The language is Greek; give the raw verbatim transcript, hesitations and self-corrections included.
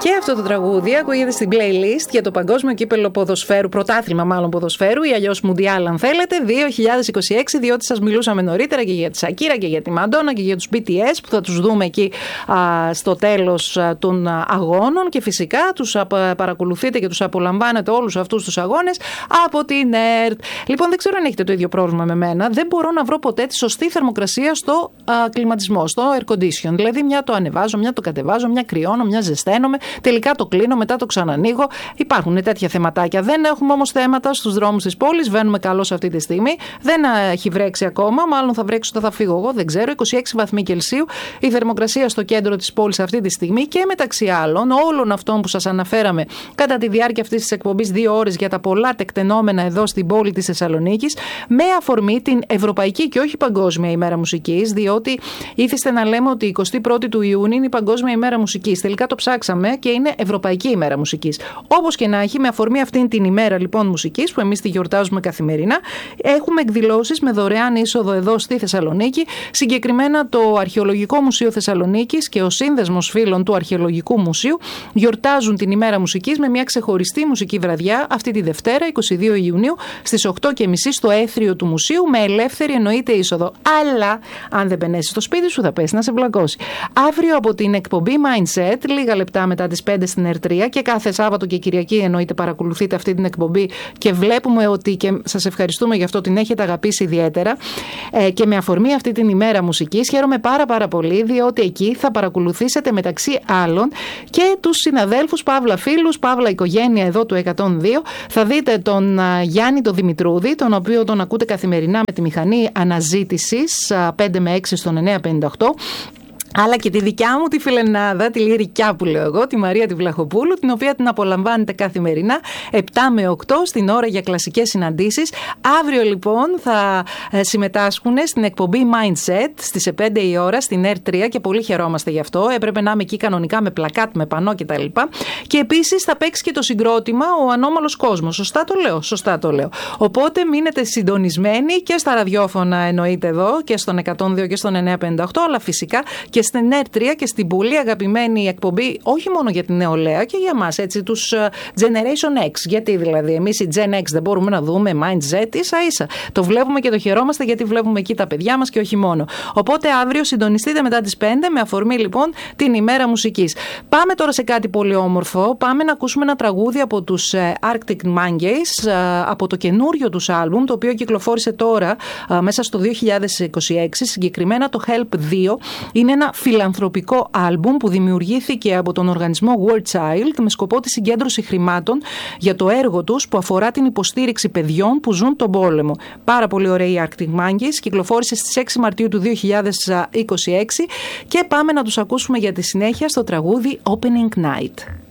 Και αυτό το τραγούδι ακούγεται στην playlist για το Παγκόσμιο Κύπελλο Ποδοσφαίρου, πρωτάθλημα μάλλον ποδοσφαίρου, ή αλλιώς Μουντιάλ αν θέλετε, δύο χιλιάδες είκοσι έξι, διότι σας μιλούσαμε νωρίτερα και για τη Σακύρα και για τη Μαντόνα και για τους μπι τι ες που θα τους δούμε εκεί α, στο τέλος α, των αγώνων, και φυσικά τους α, παρακολουθείτε και τους απολαμβάνετε όλους αυτούς τους αγώνες από την ΕΡΤ. Λοιπόν, δεν ξέρω αν έχετε το ίδιο πρόβλημα με μένα. Δεν μπορώ να βρω ποτέ τη σωστή θερμοκρασία στο α, κλιματισμό, στο air condition. Δηλαδή, μια το ανεβάζω, μια το κατεβάζω, μια κρυώνω, μια ζεσταίνομαι. Τελικά το κλείνω, μετά το ξανανοίγω. Υπάρχουν τέτοια θεματάκια. Δεν έχουμε όμως θέματα στους δρόμους της πόλης. Βαίνουμε καλώς αυτή τη στιγμή. Δεν έχει βρέξει ακόμα. Μάλλον θα βρέξει όταν θα φύγω εγώ. Δεν ξέρω. είκοσι έξι βαθμοί Κελσίου η θερμοκρασία στο κέντρο της πόλης αυτή τη στιγμή. Και μεταξύ άλλων, όλων αυτών που σας αναφέραμε κατά τη διάρκεια αυτής της εκπομπής, δύο ώρες για τα πολλά τεκτενόμενα εδώ στην πόλη της Θεσσαλονίκης, με αφορμή την Ευρωπαϊκή και όχι Παγκόσμια ημέρα μουσικής, διότι ήθιστε να λέμε ότι η εικοστή πρώτη του Ιούνιου είναι η Παγκόσμια ημέρα μουσικής. Τελικά το ψάξαμε και είναι Ευρωπαϊκή ημέρα μουσικής. Όπως και να έχει, με αφορμή αυτήν την ημέρα λοιπόν μουσικής, που εμείς τη γιορτάζουμε καθημερινά, έχουμε εκδηλώσεις με δωρεάν είσοδο εδώ στη Θεσσαλονίκη. Συγκεκριμένα το Αρχαιολογικό Μουσείο Θεσσαλονίκης και ο Σύνδεσμος Φίλων του Αρχαιολογικού Μουσείου γιορτάζουν την ημέρα μουσικής με μια ξεχωριστή μουσική βραδιά αυτή τη Δευτέρα, εικοστή δεύτερη Ιουνίου, στις οκτώ και μισή στο έθριο του μουσείου, με ελεύθερη εννοείται είσοδο. Αλλά αν δεν πενέσει στο σπίτι σου, θα πέσει να σε μπλακώσει. Αύριο από την εκπομπή Mindset, λίγα λεπτά μετά τις πέντε στην ΕΡΤ τρία, και κάθε Σάββατο και Κυριακή εννοείται παρακολουθείτε αυτή την εκπομπή και βλέπουμε ότι, και σας ευχαριστούμε γι' αυτό, την έχετε αγαπήσει ιδιαίτερα, ε, και με αφορμή αυτή την ημέρα μουσικής χαίρομαι πάρα πάρα πολύ, διότι εκεί θα παρακολουθήσετε μεταξύ άλλων και τους συναδέλφους Παύλα φίλους, Παύλα οικογένεια εδώ του εκατόν δύο. Θα δείτε τον α, Γιάννη τον Δημητρούδη, τον οποίο τον ακούτε καθημερινά με τη μηχανή αναζήτησης α, πέντε με έξι στον εννιακόσια πενήντα οκτώ. Αλλά και τη δικιά μου τη φιλενάδα, τη λυρικιά που λέω εγώ, τη Μαρία τη Βλαχοπούλου, την οποία την απολαμβάνετε καθημερινά επτά με οκτώ στην ώρα για κλασικές συναντήσεις. Αύριο λοιπόν θα συμμετάσχουν στην εκπομπή Mindset στις πέντε η ώρα στην ΕΡΤ τρία και πολύ χαιρόμαστε γι' αυτό. Έπρεπε να είμαι εκεί κανονικά με πλακάτ, με πανό κτλ. Και επίσης θα παίξει και το συγκρότημα Ο Ανώμαλος Κόσμος. Σωστά το λέω, σωστά το λέω. Οπότε μείνετε συντονισμένοι και στα ραδιόφωνα εννοείται εδώ και στον εκατόν δύο και στον εννιακόσια πενήντα οκτώ, αλλά φυσικά και στην ΕΡΤ τρία και στην πολύ αγαπημένη εκπομπή, όχι μόνο για την νεολαία και για μας, έτσι, τους Generation X. Γιατί δηλαδή εμείς οι Gen X δεν μπορούμε να δούμε Mindset ίσα ίσα. Το βλέπουμε και το χαιρόμαστε, γιατί βλέπουμε εκεί τα παιδιά μας και όχι μόνο. Οπότε αύριο συντονιστείτε μετά τις πέντε με αφορμή λοιπόν την ημέρα μουσικής. Πάμε τώρα σε κάτι πολύ όμορφο. Πάμε να ακούσουμε ένα τραγούδι από τους Arctic Monkeys, από το καινούριο τους άλμπουμ, το οποίο κυκλοφόρησε τώρα μέσα στο δύο χιλιάδες είκοσι έξι, συγκεκριμένα το Help δύο. Είναι ένα φιλανθρωπικό άλμπουμ που δημιουργήθηκε από τον οργανισμό War Child με σκοπό τη συγκέντρωση χρημάτων για το έργο τους που αφορά την υποστήριξη παιδιών που ζουν τον πόλεμο. Πάρα πολύ ωραία η Arctic Monkeys, κυκλοφόρησε στις έξι Μαρτίου του δύο χιλιάδες είκοσι έξι και πάμε να τους ακούσουμε για τη συνέχεια στο τραγούδι Opening Night.